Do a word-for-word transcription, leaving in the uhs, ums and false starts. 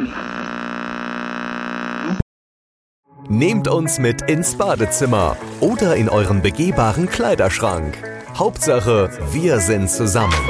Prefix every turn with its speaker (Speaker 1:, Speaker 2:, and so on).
Speaker 1: Nehmt uns mit ins Badezimmer oder in euren begehbaren Kleiderschrank. Hauptsache, wir sind zusammen.